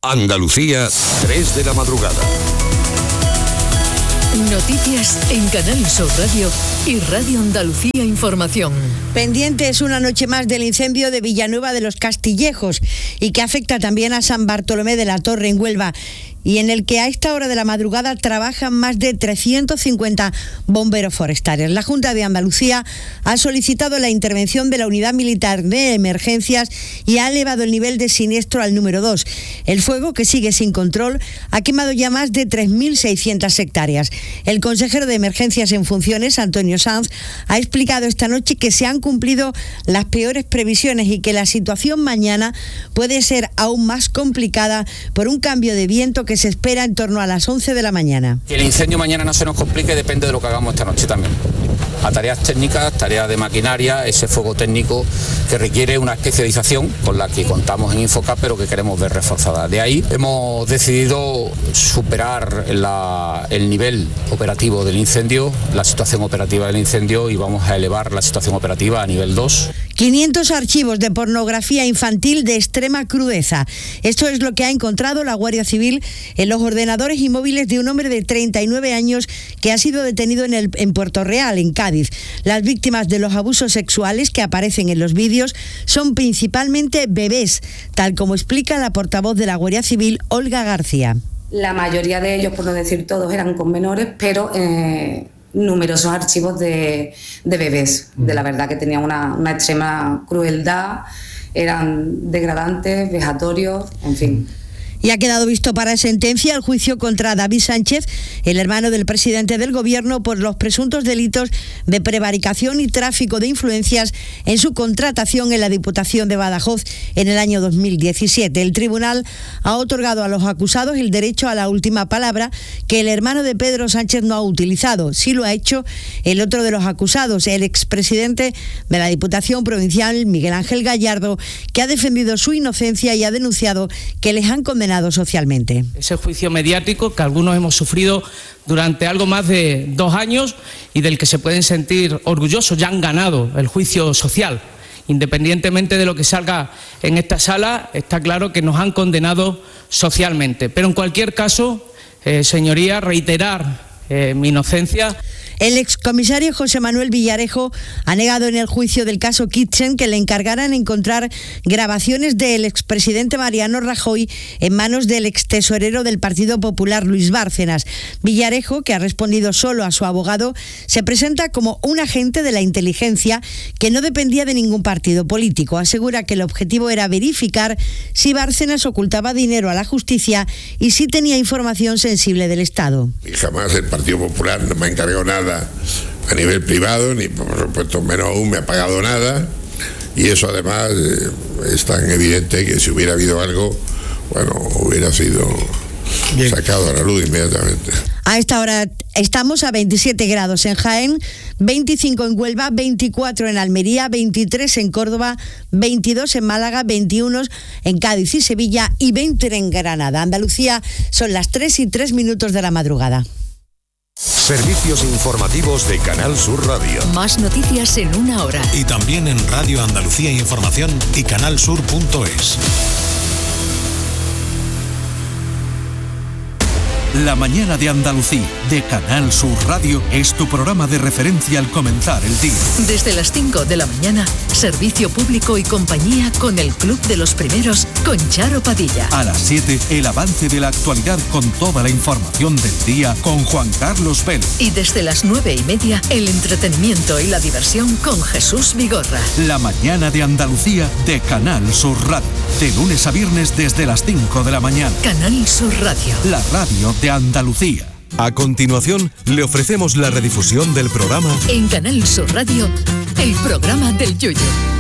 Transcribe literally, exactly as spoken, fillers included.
Andalucía, tres de la madrugada. Noticias en Canal Sur Radio y Radio Andalucía Información. Pendientes una noche más del incendio de Villanueva de los Castillejos y que afecta también a San Bartolomé de la Torre en Huelva, y en el que a esta hora de la madrugada trabajan más de trescientos cincuenta bomberos forestales. La Junta de Andalucía ha solicitado la intervención de la Unidad Militar de Emergencias y ha elevado el nivel de siniestro al número dos. El fuego, que sigue sin control, ha quemado ya más de tres mil seiscientas hectáreas. El consejero de Emergencias en funciones, Antonio Sanz, ha explicado esta noche que se han cumplido las peores previsiones y que la situación mañana puede ser aún más complicada por un cambio de viento que se espera en torno a las once de la mañana. Que el incendio mañana no se nos complique depende de lo que hagamos esta noche también. A tareas técnicas, tareas de maquinaria, ese fuego técnico que requiere una especialización con la que contamos en Infocap, pero que queremos ver reforzada. De ahí hemos decidido superar la, el nivel operativo del incendio, la situación operativa del incendio, y vamos a elevar la situación operativa a nivel dos. quinientos archivos de pornografía infantil de extrema crudeza. Esto es lo que ha encontrado la Guardia Civil en los ordenadores y móviles de un hombre de treinta y nueve años que ha sido detenido en, el, en Puerto Real, en Cádiz. Las víctimas de los abusos sexuales que aparecen en los vídeos son principalmente bebés, tal como explica la portavoz de la Guardia Civil, Olga García. La mayoría de ellos, por no decir todos, eran con menores, pero eh, numerosos archivos de, de bebés. De la verdad que tenían una, una extrema crueldad, eran degradantes, vejatorios, en fin. Y ha quedado visto para sentencia el juicio contra David Sánchez, el hermano del presidente del Gobierno, por los presuntos delitos de prevaricación y tráfico de influencias en su contratación en la Diputación de Badajoz en el año dos mil diecisiete. El tribunal ha otorgado a los acusados el derecho a la última palabra, que el hermano de Pedro Sánchez no ha utilizado. Sí lo ha hecho el otro de los acusados, el expresidente de la Diputación Provincial, Miguel Ángel Gallardo, que ha defendido su inocencia y ha denunciado que les han condenado socialmente. Ese juicio mediático que algunos hemos sufrido durante algo más de dos años y del que se pueden sentir orgullosos, ya han ganado el juicio social. Independientemente de lo que salga en esta sala, está claro que nos han condenado socialmente. Pero en cualquier caso, eh, señoría, reiterar eh, mi inocencia. El excomisario José Manuel Villarejo ha negado en el juicio del caso Kitchen que le encargaran encontrar grabaciones del expresidente Mariano Rajoy en manos del extesorero del Partido Popular, Luis Bárcenas. Villarejo, que ha respondido solo a su abogado, se presenta como un agente de la inteligencia que no dependía de ningún partido político. Asegura que el objetivo era verificar si Bárcenas ocultaba dinero a la justicia y si tenía información sensible del Estado. Y jamás el Partido Popular no me ha encargado nada a nivel privado, ni por supuesto menos aún me ha pagado nada, y eso además eh, es tan evidente que si hubiera habido algo, bueno, hubiera sido Bien. sacado a la luz inmediatamente. A esta hora estamos a veintisiete grados en Jaén, veinticinco en Huelva, veinticuatro en Almería, veintitrés en Córdoba, veintidós en Málaga, veintiuno en Cádiz y Sevilla y veinte en Granada. Andalucía, son las tres y tres minutos de la madrugada. Servicios informativos de Canal Sur Radio. Más noticias en una hora. Y también en Radio Andalucía Información y canal sur punto es. La mañana de Andalucía, de Canal Sur Radio, es tu programa de referencia al comenzar el día. Desde las cinco de la mañana, servicio público y compañía con el Club de los Primeros, con Charo Padilla. A las siete, el avance de la actualidad con toda la información del día con Juan Carlos Vélez. Y desde las nueve y media, el entretenimiento y la diversión con Jesús Vigorra. La mañana de Andalucía, de Canal Sur Radio. De lunes a viernes desde las cinco de la mañana. Canal Sur Radio. La radio de Andalucía. A continuación, le ofrecemos la redifusión del programa en Canal Sur Radio, el programa del Yoyo.